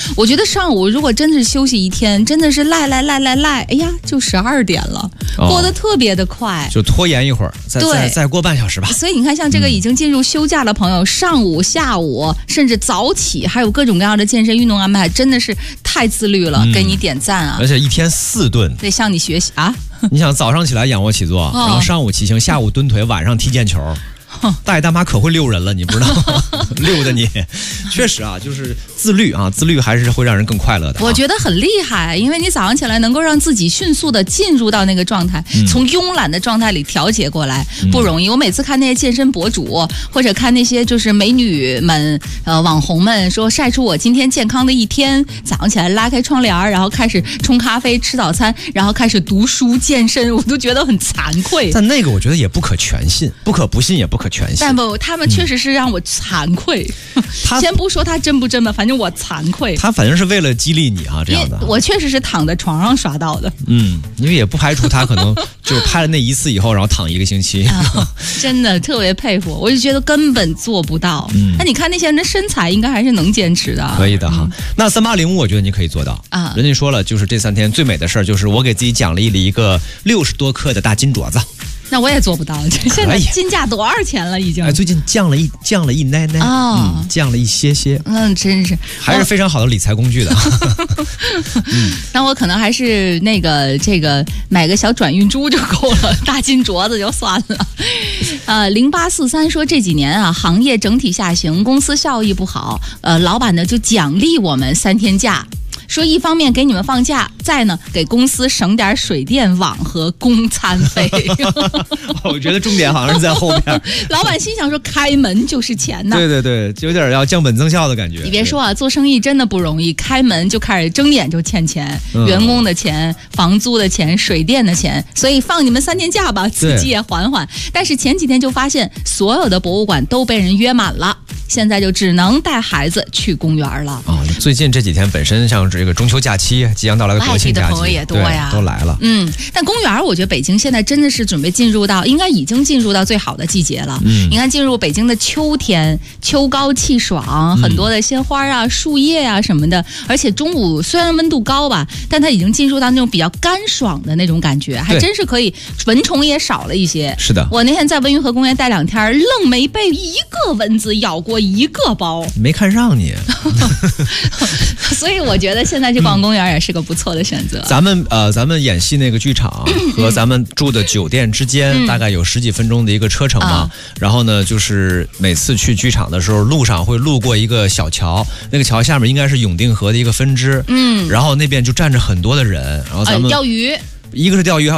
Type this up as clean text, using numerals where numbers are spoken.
我觉得上午如果真是休息一天，真的是赖，哎呀，就12点了，过得特别的快， 就拖延一会儿，再过半小时吧。 所以你看，像这个已经进入休假的朋友，上午、下午，甚至早起，还有各种各样的健身运动安排，真的是太自律了，给你点赞啊！ 而且一天4顿， 得向你学习啊！ 你想早上起来仰卧起坐，然后上午骑行，下午蹲腿，晚上踢毽球。大爷大妈可会遛人了，你不知道吗？遛的你，确实啊，就是自律啊，自律还是会让人更快乐的。 我觉得很厉害，因为你早上起来能够让自己迅速的进入到那个状态，从慵懒的状态里调节过来，不容易。我每次看那些健身博主，或者看那些就是美女们、网红们说晒出我今天健康的一天，早上起来拉开窗帘，然后开始冲咖啡、吃早餐，然后开始读书、健身，我都觉得很惭愧。 但那个我觉得也不可全信，不可不信也不可全信。 但不，他们确实是让我惭愧。先不说他真不真吧，反正我惭愧。 他反正是为了激励你啊，这样的。 我确实是躺在床上刷到的。 因为也不排除他可能就拍了那一次以后，然后躺1个星期。 真的特别佩服，我就觉得根本做不到。那你看那些人的身材，应该还是能坚持的。 可以的哈。那3805，我觉得你可以做到啊。人家说了，就是这3天最美的事儿，就是我给自己奖励了一个60多克的大金镯子。 那我也做不到，现在金价多少钱了已经？ 最近降了一奶奶啊，降了一些。 真是还是非常好的理财工具的。 那我可能还是这个买个小转运珠就够了，大金镯子就算了。0843说这几年啊，行业整体下行，公司效益不好，老板呢就奖励我们3天假。说一方面给你们放假，再呢给公司省点水电网和公餐费。 我觉得重点好像是在后面。 老板心想说开门就是钱呐。 对，就有点要降本增效的感觉。 你别说啊，做生意真的不容易，开门就开始睁眼就欠钱，员工的钱、房租的钱、水电的钱，所以放你们3天假吧，自己也缓缓。但是前几天就发现所有的博物馆都被人约满了。现在就只能带孩子去公园了。 最近这几天本身像这个中秋假期即将到来的国庆假期， 外地的朋友也多呀， 都来了。 但公园我觉得北京现在真的是准备应该已经进入到最好的季节了。你看进入北京的秋天，秋高气爽，很多的鲜花啊、树叶啊什么的，而且中午虽然温度高吧，但它已经进入到那种比较干爽的那种感觉，还真是可以，蚊虫也少了一些。 是的， 我那天在文运河公园待2天，愣没被一个蚊子咬过1个包， 没看上你。 所以我觉得现在去逛公园也是个不错的选择。 咱们演戏那个剧场和咱们住的酒店之间大概有10几分钟的一个车程嘛。然后呢，就是每次去剧场的时候，路上会路过一个小桥，那个桥下面应该是永定河的一个分支。然后那边就站着很多的人，然后咱们钓鱼， 一个是钓鱼。